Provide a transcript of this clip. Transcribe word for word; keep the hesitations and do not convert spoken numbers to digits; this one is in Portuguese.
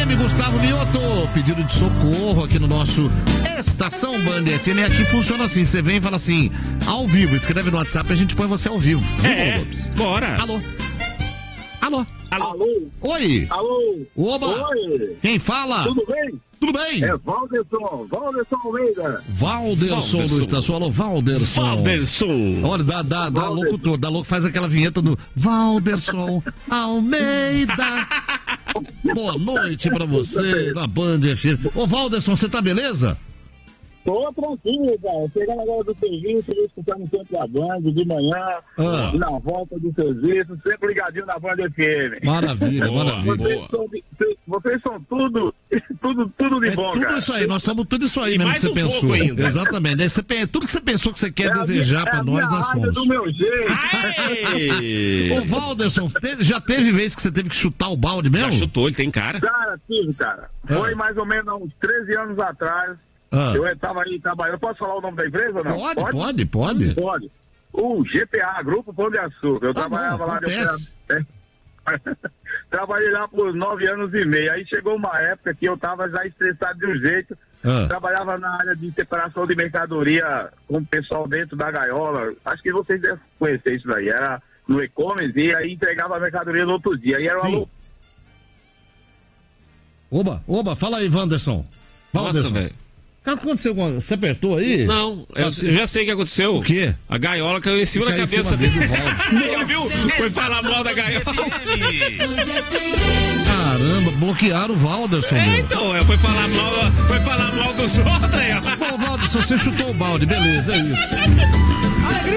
M, Gustavo Mioto, pedido de socorro aqui no nosso Estação Band F M. Aqui funciona assim, você vem e fala assim, ao vivo, escreve no WhatsApp, a gente põe você ao vivo. É, bora. Alô? Alô? Alô? Oi? Alô? Oba! Oi? Quem fala? Tudo bem? Tudo bem? É Valderson, Valderson Almeida. Valderson do Estação. Alô, Valderson. Valderson. Olha, dá, dá, dá locutor, dá louco, faz aquela vinheta do Valderson Almeida. Boa noite pra você, na Band F M. Ô, Valderson, você tá beleza? Tô tranquilo, cara. Chegando agora do serviço, eu escutando sempre a Band de manhã, Ah. e na volta do serviço, sempre ligadinho na Band F M. Maravilha, Boa, maravilha. Vocês são, de- vocês são tudo, tudo, tudo de É bom, tudo cara. isso aí, nós somos tudo isso aí E mesmo mais que você um pensou. pouco ainda. Exatamente. Aí você, pe- tudo que você pensou que você quer É a desejar minha- pra é a nós, minha nós rádio somos. do meu jeito. Aê! Ô, Valderson, te- já teve vez que você teve que chutar o balde Já mesmo? chutou, ele tem cara. Cara, tive, cara. Foi mais ou menos há uns treze anos atrás. Ah. Eu estava aí trabalhando. Posso falar o nome da empresa ou não? Pode, pode, pode. Pode. O G P A, Grupo Pão de Açúcar. Eu Tá trabalhava bom, lá. de acontece. opera- é. Trabalhei lá por nove anos e meio. Aí chegou uma época que eu estava já estressado de um jeito. Ah. Trabalhava na área de separação de mercadoria com o pessoal dentro da gaiola. Acho que vocês devem conhecer isso daí. Era no e-commerce e aí entregava a mercadoria no outro dia. E era uma Sim. loucura. Oba, oba, fala aí, Wanderson. Nossa, Wanderson. velho. O que aconteceu? com- Você apertou aí? Não, eu, eu já sei o que aconteceu. O quê? A gaiola caiu em cima Caiu da em cabeça cima dele. dele, Valdo. Viu? Foi falar mal da gaiola. Caramba, bloquearam o Valderson. É, meu. então, é, foi falar mal, foi falar mal dos outros aí, ó. Bom, Valderson, você chutou o balde, beleza, é isso.